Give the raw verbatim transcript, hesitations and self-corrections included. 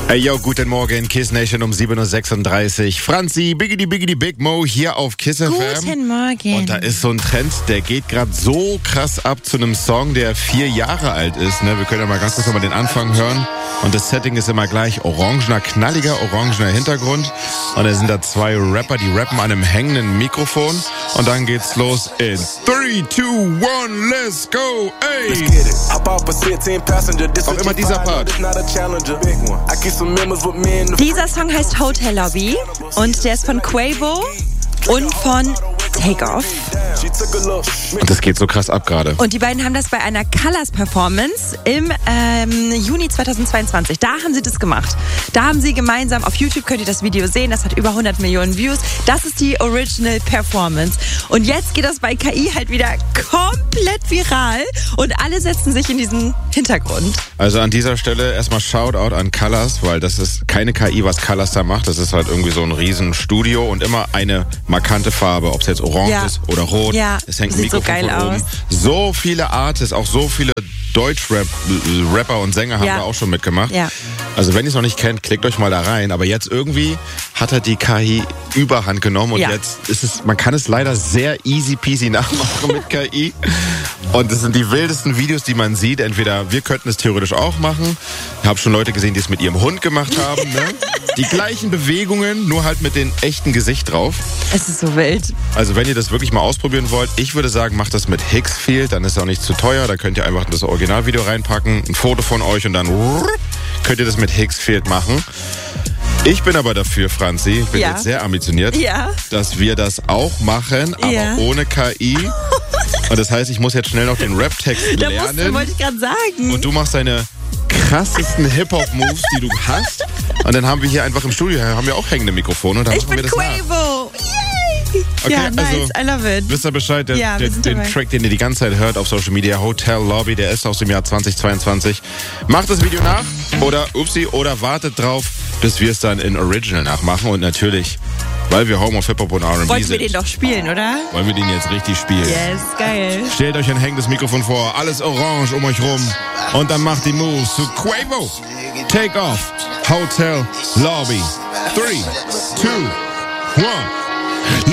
Hey yo, guten Morgen, Kiss Nation um sieben Uhr sechsunddreißig. Franzi, Biggity Biggity Big Mo hier auf Kiss F M. Guten Morgen. Und da ist so ein Trend, der geht gerade so krass ab zu einem Song, der vier Jahre alt ist. Ne? Wir können ja mal ganz kurz nochmal den Anfang hören. Und das Setting ist immer gleich orangener, knalliger, orangener Hintergrund. Und da sind da zwei Rapper, die rappen an einem hängenden Mikrofon. Und dann geht's los in three, two, one, let's go, ey! Auch immer dieser Part. Dieser Song heißt Hotel Lobby und der ist von Quavo und von Takeoff. Und das geht so krass ab gerade. Und die beiden haben das bei einer Colors-Performance im ähm, Juni zweitausendzweiundzwanzig. Da haben sie das gemacht. Da haben sie gemeinsam, auf YouTube könnt ihr das Video sehen, das hat über hundert Millionen Views. Das ist die Original Performance. Und jetzt geht das bei K I halt wieder komplett viral und alle setzen sich in diesen Hintergrund. Also an dieser Stelle erstmal Shoutout an Colors, weil das ist keine K I, was Colors da macht. Das ist halt irgendwie so ein Riesenstudio und immer eine markante Farbe, ob es jetzt orange Ja. ist oder rot. Ja, es hängt ein sieht so Mikrofon geil von oben. aus. So viele Artists, auch so viele Deutsch-Rapper und Sänger haben Ja. da auch schon mitgemacht. Ja. Also wenn ihr es noch nicht kennt, klickt euch mal da rein. Aber jetzt irgendwie hat er die K I Überhand genommen und Ja. jetzt ist es, man kann es leider sehr easy peasy nachmachen mit K I. Und das sind die wildesten Videos, die man sieht. Entweder wir könnten es theoretisch auch machen. Ich habe schon Leute gesehen, die es mit ihrem Hund gemacht haben. Ne? Die gleichen Bewegungen, nur halt mit dem echten Gesicht drauf. Es ist so wild. Also wenn ihr das wirklich mal ausprobieren wollt, ich würde sagen, macht das mit Hicksfield, dann ist es auch nicht zu teuer. Da könnt ihr einfach das Originalvideo reinpacken, ein Foto von euch und dann könnt ihr das mit Hicksfield machen. Ich bin aber dafür, Franzi, ich bin Ja. jetzt sehr ambitioniert, Ja. dass wir das auch machen, aber Ja. ohne K I. Und das heißt, ich muss jetzt schnell noch den Rap-Text Da musst, lernen. wollte ich gerade sagen. Und du machst deine krassesten Hip-Hop-Moves, die du hast. Und dann haben wir hier einfach im Studio, haben wir auch hängende Mikrofone. Und dann Ich machen bin wir das nach. Quavo. Yay. Okay, ja, nice. also, I love it. Wisst ihr Bescheid, der, Ja, wir der, sind den dabei. Track, den ihr die ganze Zeit hört auf Social Media, Hotel Lobby, der ist aus dem Jahr zweitausendzweiundzwanzig. Macht das Video nach oder upsie, oder wartet drauf, bis wir es dann in Original nachmachen. Und natürlich, weil wir Home of Hip-Hop und R and B Wollten wir sind, den doch spielen, oder? wollen wir den jetzt richtig spielen. Yes, geil. Stellt euch ein hängendes Mikrofon vor, alles orange um euch rum und dann macht die Moves zu Quavo. Take off, Hotel Lobby. Three, two, one.